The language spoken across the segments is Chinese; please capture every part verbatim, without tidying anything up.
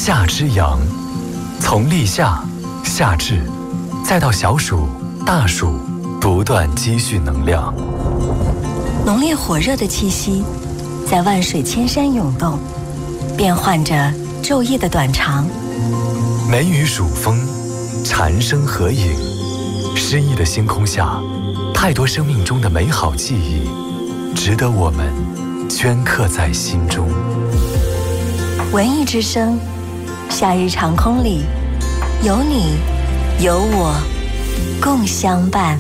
夏之阳，从立夏、夏至，再到小暑、大暑，不断积蓄能量。 浓烈火热的气息，在万水千山涌动，变换着昼夜的短长。 梅雨暑风，蝉声合影，诗意的星空下，太多生命中的美好记忆，值得我们镌刻在心中。 文艺之声，夏日长空里，有你，有我，共相伴。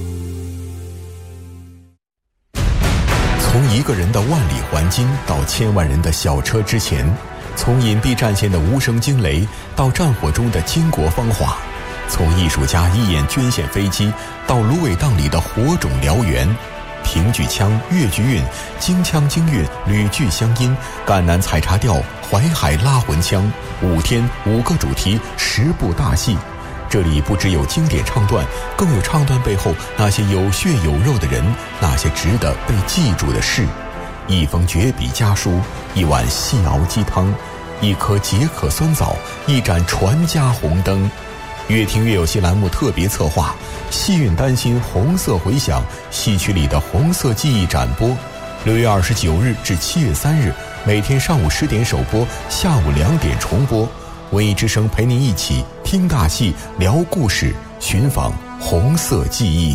从一个人的万里环金到千万人的小车之前，从隐蔽战线的无声惊雷到战火中的巾帼芳华，从艺术家一眼捐献飞机到芦苇荡里的火种燎原，评剧腔、越剧韵、京腔京韵吕剧相音，赣南采茶调、淮海拉魂腔，五天五个主题，十部大戏。这里不只有经典唱段，更有唱段背后那些有血有肉的人，那些值得被记住的事。一封绝笔家书，一碗细熬鸡汤，一颗解渴酸枣，一盏传家红灯。越听越有戏栏目特别策划，戏韵丹心，红色回响，戏曲里的红色记忆展播。六月二十九日至七月三日，每天上午十点首播，下午两点重播。文艺之声陪您一起听大戏，聊故事，寻访红色记忆。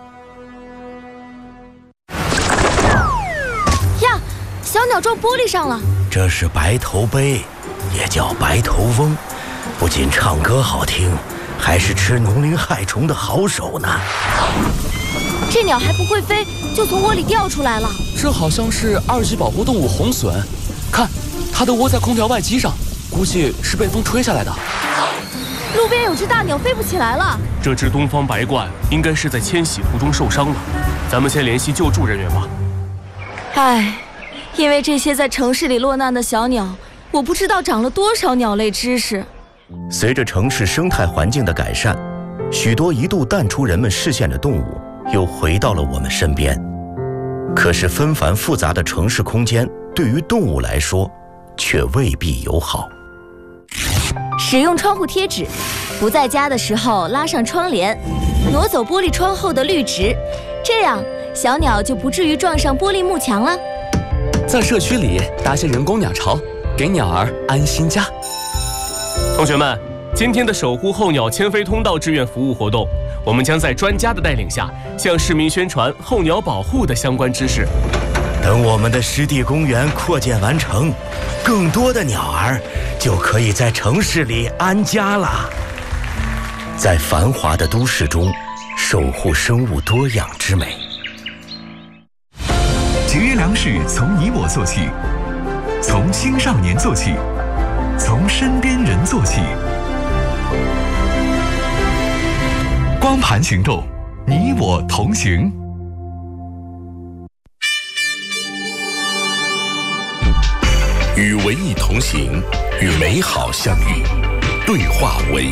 呀，小鸟撞玻璃上了。 这是白头鹎，也叫白头翁，不仅唱歌好听，还是吃农林害虫的好手呢。 这鸟还不会飞，就从窝里掉出来了。 这好像是二级保护动物红隼，看，它都窝在空调外机上，估计是被风吹下来的。 路边有只大鸟飞不起来了。 这只东方白鹳应该是在迁徙途中受伤了，咱们先联系救助人员吧。 唉，因为这些在城市里落难的小鸟，我不知道长了多少鸟类知识。 随着城市生态环境的改善，许多一度淡出人们视线的动物又回到了我们身边。可是纷繁复杂的城市空间对于动物来说却未必友好。 使用窗户贴纸，不在家的时候拉上窗帘，挪走玻璃窗后的绿植，这样小鸟就不至于撞上玻璃幕墙了。 在社区里搭些人工鸟巢，给鸟儿安心家。 同学们，今天的守护候鸟迁飞通道志愿服务活动，我们将在专家的带领下，向市民宣传候鸟保护的相关知识。 等我们的湿地公园扩建完成，更多的鸟儿就可以在城市里安家了。在繁华的都市中，守护生物多样之美。 节约粮食从你我做起，从青少年做起，从身边人做起。光盘行动，你我同行。 与文艺同行，与美好相遇，对话文